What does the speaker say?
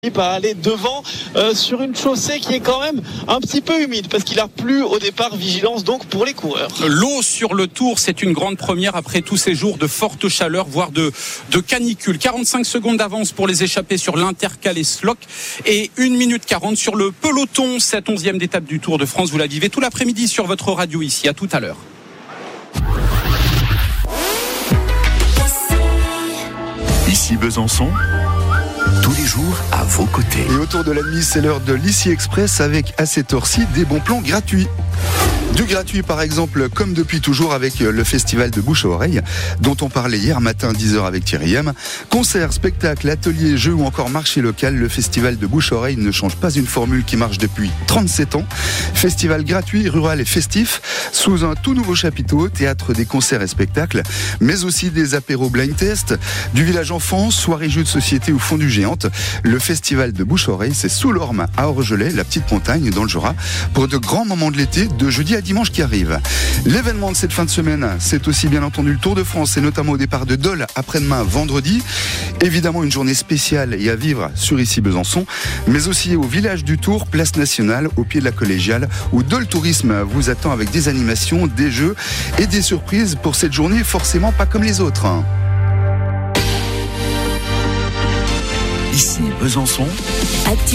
À aller devant sur une chaussée qui est quand même un petit peu humide parce qu'il a plu au départ. Vigilance donc pour les coureurs. L'eau sur le Tour, c'est une grande première après tous ces jours de forte chaleur, voire de canicule. 45 secondes d'avance pour les échappés sur l'Intercalais Slock et 1 minute 40 sur le peloton. Cette 11e étape du Tour de France, vous la vivez tout l'après-midi sur votre radio ici. À tout à l'heure. Ici Besançon, tous les jours à vos côtés. Et autour de la nuit, c'est l'heure de l'Ici Express avec à cette heure-ci des bons plans gratuits. Du gratuit par exemple, comme depuis toujours avec le festival de bouche à oreille dont on parlait hier matin 10h avec Thierry M. Concerts, spectacles, ateliers, jeux ou encore marché local, le festival de bouche à oreille ne change pas une formule qui marche depuis 37 ans. Festival gratuit, rural et festif, sous un tout nouveau chapiteau, théâtre des concerts et spectacles, mais aussi des apéros blind test, du village enfant, soirée jeux de société ou fondue géante. Le festival de bouche à oreille, c'est sous l'Orme à Orgelet, la petite montagne dans le Jura, pour de grands moments de l'été, de jeudi à dimanche qui arrive. L'événement de cette fin de semaine, c'est aussi bien entendu le Tour de France et notamment au départ de Dole après-demain vendredi. Évidemment une journée spéciale et à vivre sur ici Besançon, mais aussi au village du Tour, place nationale, au pied de la collégiale, où Dole Tourisme vous attend avec des animations, des jeux et des surprises pour cette journée forcément pas comme les autres. Ici Besançon.